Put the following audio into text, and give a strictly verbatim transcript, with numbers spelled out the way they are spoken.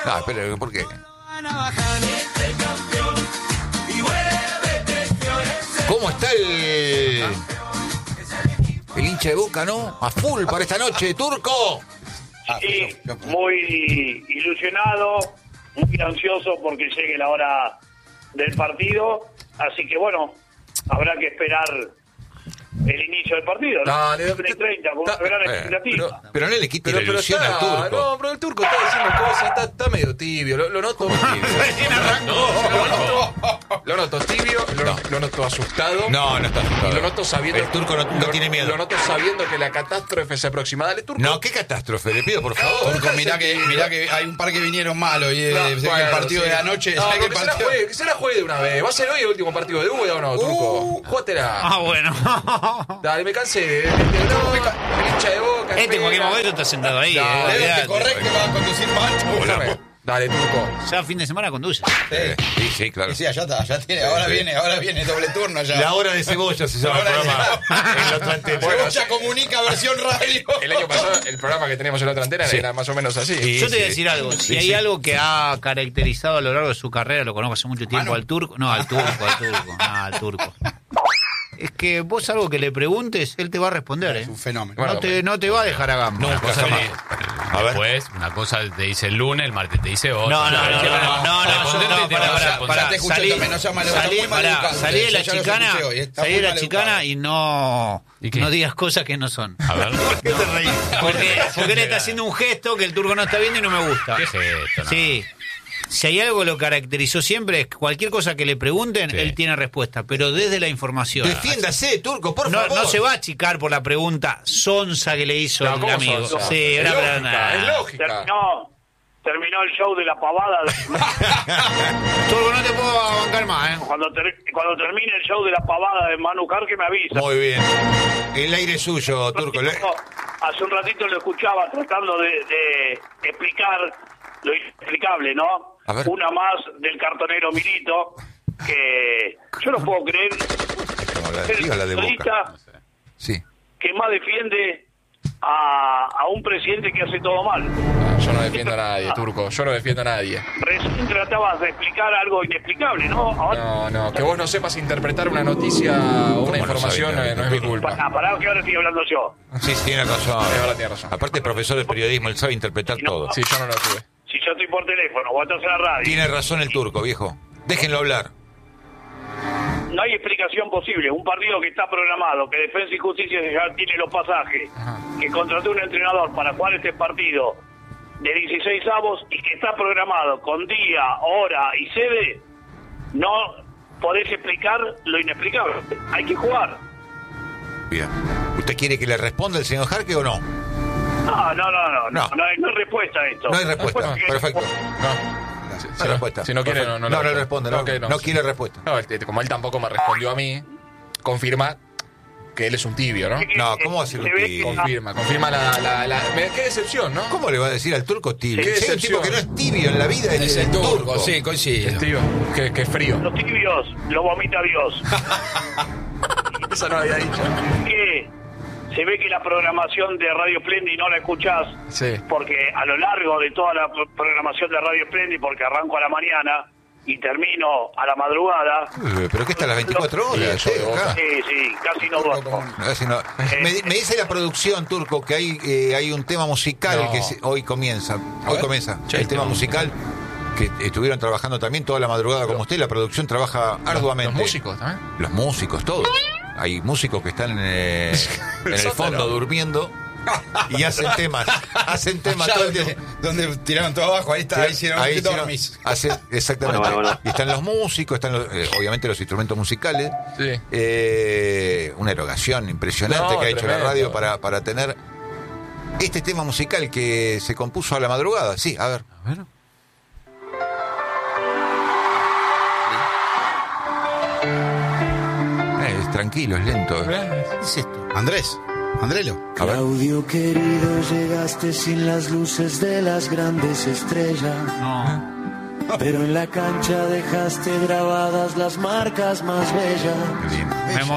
Ah, pero ¿por qué? ¿Cómo está el... el hincha de Boca, no? A full para esta noche, Turco. Sí, muy ilusionado, muy ansioso porque llegue la hora del partido. Así que bueno, habrá que esperar el inicio del partido, ¿no? Dale, treinta, con una gran expectativa. Pero, pero no le quite Pero, la pero ilusión está, al Turco. no, pero el Turco está diciendo cosas, está, está medio tibio, lo, lo noto tibio. Lo noto, lo noto tibio, lo, No. lo noto asustado. No, no está asustado. Y lo noto sabiendo... El Turco no, no lo, tiene miedo. Lo noto sabiendo que la catástrofe se aproxima. Dale, Turco. No, qué catástrofe, le pido por favor. Turco, mirá que, mirá que hay un par que vinieron malos y eh, No, sé que bueno, el partido sí. de anoche, No, sé que pero el que se la partido... juegue, que se la juegue de una vez. ¿Va a ser hoy el último partido de Uva o no, Turco? Uh. Jugátela. Ah, bueno. Dale, me cansé. de- de- de- no, el hincha de Boca. Este en espera. cualquier momento está sentado ahí. No, eh, Debe olvidate. que correr que va a conducir Macho. Déjame. Dale, Turco. Ya fin de semana conduce. Eh, sí, sí, claro. Y sí, allá está, allá tiene, ahora sí. viene, ahora viene doble turno allá. La hora de cebolla se llama el La hora de programa. En la otra antena. Cebolla comunica versión radio. El año pasado, el programa que teníamos en la otra antena Sí. era más o menos así. Sí. Yo te voy a decir algo. Si Sí, hay sí. algo que ha caracterizado a lo largo de su carrera, lo conozco hace mucho tiempo, Mano. al turco. No, al turco, al turco. No, al turco. Es que vos algo que le preguntes, él te va a responder, ¿eh? Es un fenómeno. Bueno, No te, no te va a dejar a gamba. Una cosa jamás. que- A ver. Después, una cosa te dice el lunes, el martes te dice otra. No, no, no, no, no, no, no, Responderte no, te pará, va a pará, responder. pará, Ya te escuché salí, también, no seas maleducado, salí, muy pará, maleducado. salí de la Ya los chicana, escuché hoy, está salí muy de la maleducado. chicana y no, ¿Y qué? no digas cosas que no son. A ver. ¿Por qué te reís? Porque, porque él está haciendo un gesto que el turco no está viendo y no me gusta. ¿Qué es esto? No? Sí. Si hay algo que lo caracterizó siempre es que cualquier cosa que le pregunten, Sí. él tiene respuesta, pero desde la información. Defiéndase, Turco, por No, favor. no se va a achicar por la pregunta sonsa que le hizo No, el ¿cómo amigo. sonsa? Sí, Es era para lógica, nada. es lógica. Terminó, terminó el show de la pavada. Turco, no te puedo bancar más, ¿eh? Cuando, ter- cuando termine el show de la pavada de Manu Car, que me avisa. Muy bien. El aire es suyo, Turco. Le- Hace un ratito lo escuchaba tratando de, de explicar lo inexplicable, ¿no? A ver. Una más del cartonero Milito, que yo no puedo creer No, la, el diga la de Boca. periodista Sí. que más defiende a, a un presidente que hace todo mal. Yo no defiendo a nadie, Turco. Yo no defiendo a nadie. Recién tratabas de explicar algo inexplicable, ¿no? Ahora, No, no. Que vos no sepas interpretar una noticia o una no información sabe eh, no es mi interpretar? culpa. Pará, pará, que ahora estoy hablando yo. Sí, sí, tiene razón. Sí, ahora tiene razón. Aparte, es profesor de periodismo, él sabe interpretar No. todo. Sí, yo no lo tuve. Si yo estoy por teléfono o estás en la radio, Tiene razón el Turco, viejo. Déjenlo hablar. no hay explicación posible. Un partido que está programado, que Defensa y Justicia ya tiene los pasajes, que contrató un entrenador para jugar este partido de dieciséis avos y que está programado con día, hora y sede, no podés explicar lo inexplicable. Hay que jugar. Bien. ¿Usted quiere que le responda el señor Jarque o no? No, no, no, no, no, No. no, hay, no hay respuesta a esto. No hay respuesta. Después que- Perfecto. No. Si, No si hay no, respuesta. si no quiere, Perfecto. no, no, No, le no responde, no. Ok, No quiere respuesta. No, este, como él tampoco me respondió a mí, confirma que él es un tibio, ¿no? No, ¿cómo va a ser un Se ve tibio? que- Confirma, confirma la... la, la me- qué decepción, ¿no? ¿Cómo le va a decir al Turco tibio? Qué Si hay un tipo decepción. que no es tibio en la vida, Es el turco, sí, coincido. Es tibio, que, que frío. Los tibios lo vomita Dios. Esa no la había dicho. Que se ve que la programación de Radio Splendid no la escuchás, Sí. porque a lo largo de toda la pro- programación de Radio Splendid, porque arranco a la mañana y termino a la madrugada, Eh, ¿Pero qué está a las veinticuatro horas? Sí, eh, eso de acá? sí, sí, casi no duermo. A ver si no- Me, me dice la producción, Turco, que hay eh, hay un tema musical No. que se- hoy comienza. Hoy ver. comienza. Che, el tema no. musical que estuvieron trabajando también toda la madrugada como usted. La producción trabaja arduamente. Los músicos también. Los músicos, todos. Hay músicos que están eh, en el fondo durmiendo y hacen temas. Hacen temas Allá todo el donde, tiempo. donde tiraron todo abajo, ahí está, ahí hicieron Ahí ahí hicieron- dormís. hacen- exactamente. Bueno, bueno, bueno. Y están los músicos, están los, eh, obviamente los instrumentos musicales. Sí. Eh, una erogación impresionante No, que ha hecho la tremendo. radio para, para tener este tema musical que se compuso a la madrugada. Sí, a ver. A ver. Eh, es tranquilo, es lento. ¿Qué es esto? Andrés, Andrelo. A ver. Claudio querido, llegaste sin las luces de las grandes estrellas, No. pero en la cancha dejaste grabadas las marcas más bellas. Qué lindo. Me